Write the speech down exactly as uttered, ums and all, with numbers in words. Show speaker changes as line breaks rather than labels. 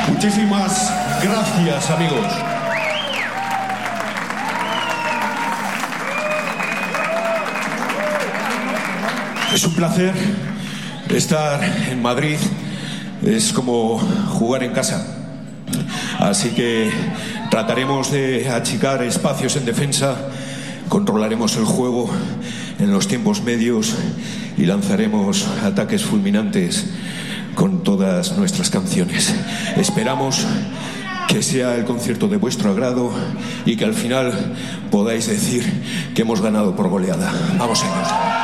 Muchísimas gracias, amigos. Es un placer estar en Madrid. Es como jugar en casa. Así que trataremos de achicar espacios en defensa, controlaremos el juego en los tiempos medios y lanzaremos ataques fulminantes con todas nuestras canciones. Esperamos que sea el concierto de vuestro agrado y que al final podáis decir que hemos ganado por goleada. Vamos a ello.